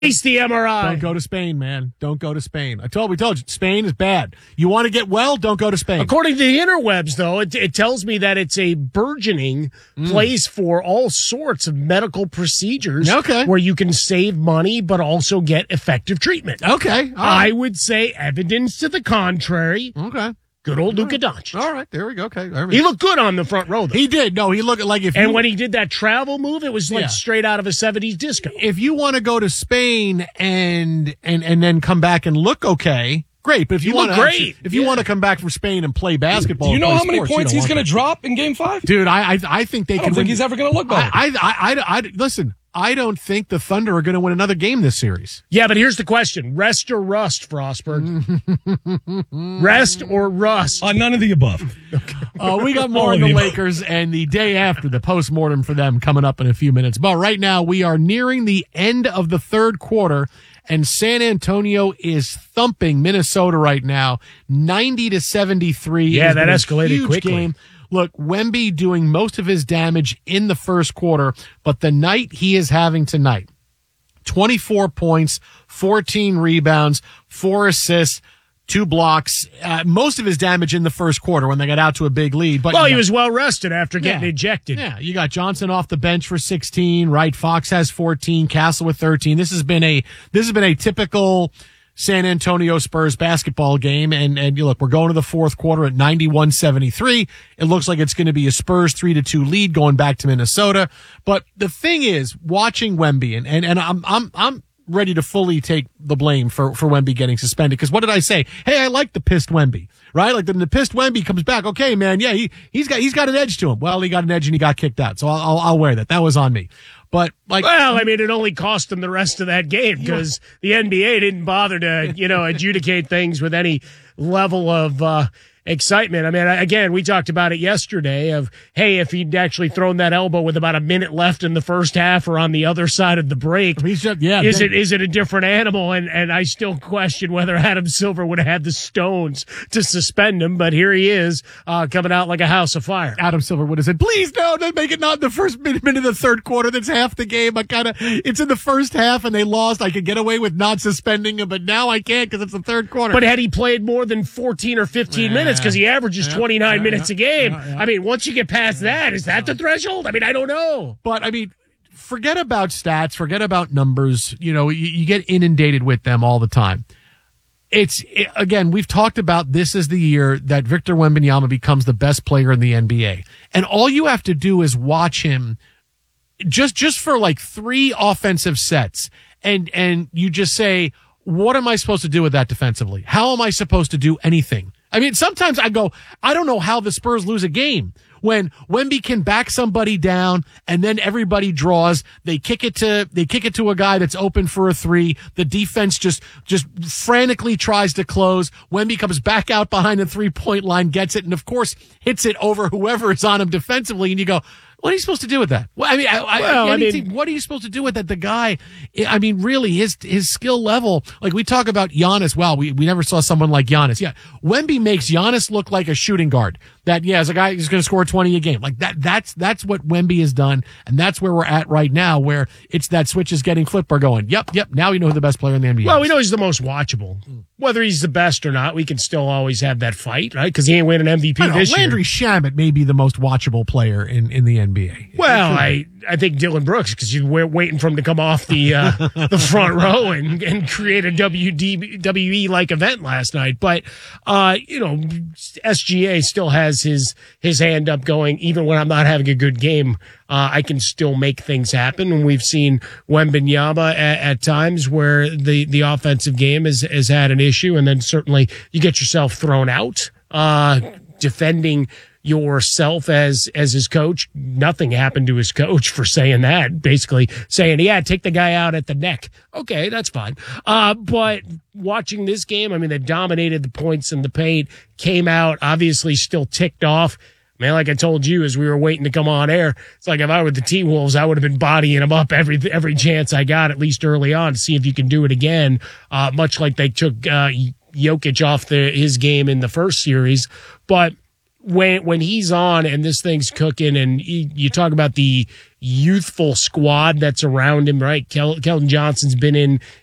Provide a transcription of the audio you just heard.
Face the MRI. Don't go to Spain, man. Don't go to Spain. We told you, Spain is bad. You want to get well, don't go to Spain. According to the interwebs, though, it tells me that it's a burgeoning place for all sorts of medical procedures where you can save money but also get effective treatment. Okay. I would say evidence to the contrary. Okay. Good old Luka Doncic. All right, there we go. Okay, he looked good on the front row, though. He did. No, he looked like when he did that travel move, it was like straight out of a 70s disco. If you want to go to Spain and then come back and look okay, great. But if you want to come back from Spain and play basketball, do you know how many points he's going to drop in Game 5? Dude, I think they can. I don't think he's ever going to look better. Listen. I don't think the Thunder are going to win another game this series. Yeah, but here's the question. Rest or rust, Frostberg? Rest or rust? None of the above. Okay. We got more on the Lakers and the day after the postmortem for them coming up in a few minutes. But right now, we are nearing the end of the third quarter, and San Antonio is thumping Minnesota right now, 90-73. Yeah, that escalated quickly. Game. Look, Wemby doing most of his damage in the first quarter, but the night he is having tonight, 24 points, 14 rebounds, 4 assists, 2 blocks, most of his damage in the first quarter when they got out to a big lead. But he was well rested after getting ejected. Yeah, you got Johnson off the bench for 16, right? Fox has 14, Castle with 13. This has been a typical San Antonio Spurs basketball game, and you look, we're going to the fourth quarter at 91-73. It looks like it's going to be a Spurs 3-2 lead going back to Minnesota. But the thing is, watching Wemby, and I'm ready to fully take the blame for Wemby getting suspended, because what did I say? Hey, I like the pissed Wemby, right? Like the pissed Wemby comes back. Okay, man, yeah, he's got an edge to him. Well, he got an edge and he got kicked out, so I'll wear that. That was on me. But it only cost him the rest of that game because the NBA didn't bother to, adjudicate things with any level of excitement. I mean, again, we talked about it yesterday of, hey, if he'd actually thrown that elbow with about a minute left in the first half or on the other side of the break, is it a different animal? And I still question whether Adam Silver would have had the stones to suspend him, but here he is coming out like a house of fire. Adam Silver would have said, please don't make it not in the first minute of the third quarter. That's half the game. It's in the first half and they lost. I could get away with not suspending him, but now I can't because it's the third quarter. But had he played more than 14 or 15 minutes, because he averages 29 minutes a game. I mean, once you get past that, is that the threshold? I mean, I don't know. But, forget about stats, forget about numbers. You get inundated with them all the time. Again, we've talked about this as the year that Victor Wembanyama becomes the best player in the NBA. And all you have to do is watch him just for like 3 offensive sets. And you just say, what am I supposed to do with that defensively? How am I supposed to do anything? I mean, sometimes I go, I don't know how the Spurs lose a game when Wemby can back somebody down and then everybody draws. They kick it to a guy that's open for a 3. The defense just frantically tries to close. Wemby comes back out behind the 3-point line, gets it, and of course hits it over whoever is on him defensively. And you go, what are you supposed to do with that? Well, what are you supposed to do with that? The guy, really, his skill level, like we talk about Giannis. Wow, we never saw someone like Giannis. Yeah, Wemby makes Giannis look like a shooting guard. That, as a guy who's going to score 20 a game. Like that's what Wemby has done, and that's where we're at right now, where it's that switch is getting flipped. We're going, yep, now we know who the best player in the NBA is. Well, we know he's the most watchable. Whether he's the best or not, we can still always have that fight, right? Because he ain't winning MVP this year. Landry Shamet may be the most watchable player in the NBA. Well, I think Dylan Brooks, because you're waiting for him to come off the front row and create a WWE-like event last night. But, SGA still has his hand up going, even when I'm not having a good game, I can still make things happen. And we've seen Wembanyama at times where the offensive game has had an issue, and then certainly you get yourself thrown out, defending yourself as his coach. Nothing happened to his coach for saying that, basically saying, take the guy out at the neck. Okay, that's fine. But watching this game, they dominated the points in the paint, came out, obviously still ticked off. Man, like I told you as we were waiting to come on air, it's like if I were the T-Wolves, I would have been bodying them up every chance I got, at least early on, to see if you can do it again, much like they took Jokic off his game in the first series. But when he's on and this thing's cooking, and you talk about the youthful squad that's around him, right? Keldon Johnson's been